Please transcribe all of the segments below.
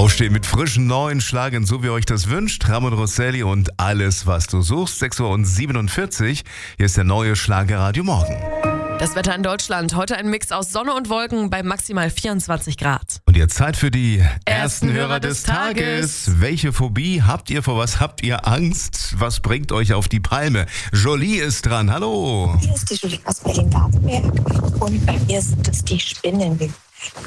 Aufstehen mit frischen neuen Schlagern, so wie ihr euch das wünscht. Ramon Rosselli und alles, was du suchst. 6:47 Uhr. Hier ist der neue Schlager Radio Morgen. Das Wetter in Deutschland. Heute ein Mix aus Sonne und Wolken bei maximal 24 Grad. Und jetzt Zeit für die Ersten Hörer des Tages. Welche Phobie habt ihr? Vor was habt ihr Angst? Was bringt euch auf die Palme? Jolie ist dran. Hallo. Hier ist die Julie aus Berlin-Datenberg und bei mir sind es die Spinnen.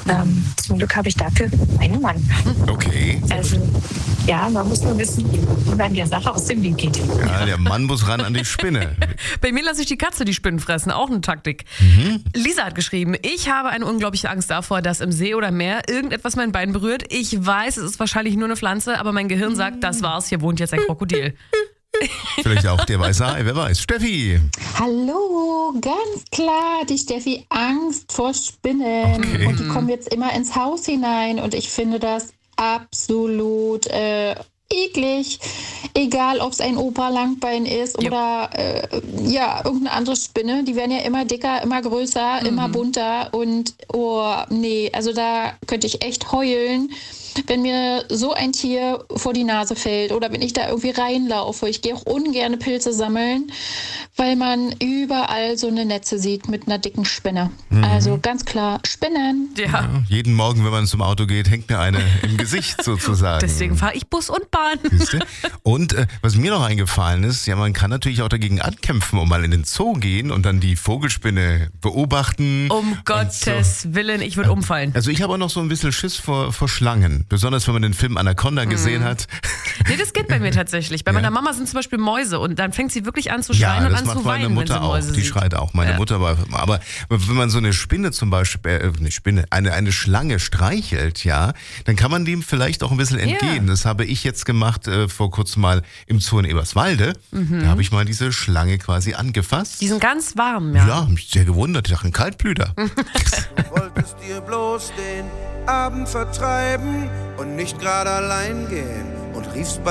Zum Glück habe ich dafür einen Mann. Okay. Also, ja, man muss nur wissen, wie man der Sache aus dem Weg geht. Ja, der Mann muss ran an die Spinne. Bei mir lasse ich die Katze die Spinnen fressen. Auch eine Taktik. Lisa hat geschrieben, ich habe eine unglaubliche Angst davor, dass im See oder Meer irgendetwas mein Bein berührt. Ich weiß, es ist wahrscheinlich nur eine Pflanze, aber mein Gehirn sagt, das war's, hier wohnt jetzt ein Krokodil. Vielleicht auch der weiße Hai, wer weiß. Steffi. Hallo, ganz klar, die Steffi, Angst vor Spinnen. Okay. Und die kommen jetzt immer ins Haus hinein und ich finde das absolut eklig. Egal, ob es ein Opa-Langbein ist oder irgendeine andere Spinne. Die werden ja immer dicker, immer größer, immer bunter und also da könnte ich echt heulen, wenn mir so ein Tier vor die Nase fällt oder wenn ich da irgendwie reinlaufe. Ich gehe auch ungern Pilze sammeln, weil man überall so eine Netze sieht mit einer dicken Spinne. Also ganz klar, Spinnen. Ja. Jeden Morgen, wenn man zum Auto geht, hängt mir eine im Gesicht sozusagen. Deswegen fahre ich Bus und Bahn. Siehste? Und was mir noch eingefallen ist, ja, man kann natürlich auch dagegen ankämpfen und mal in den Zoo gehen und dann die Vogelspinne beobachten. Um Gottes Willen, ich würde umfallen. Also ich habe auch noch so ein bisschen Schiss vor Schlangen. Besonders, wenn man den Film Anaconda gesehen hat. Nee, das geht bei mir tatsächlich. Bei meiner Mama sind zum Beispiel Mäuse und dann fängt sie wirklich an zu schreien und das an macht zu meine weinen, Mutter wenn sie auch. Mäuse Die sieht. schreit auch. Meine Mutter war. Aber wenn man so eine Spinne zum Beispiel, eine Schlange streichelt, ja, dann kann man dem vielleicht auch ein bisschen entgehen. Das habe ich jetzt gemacht vor kurzem mal im Zoo in Eberswalde. Da habe ich mal diese Schlange quasi angefasst. Die sind ganz warm, ja. Ja, hab mich sehr gewundert. Ich dachte, ein Kaltblüter. Wolltest dir bloß den Abend vertreiben und nicht gerade allein gehen und riefst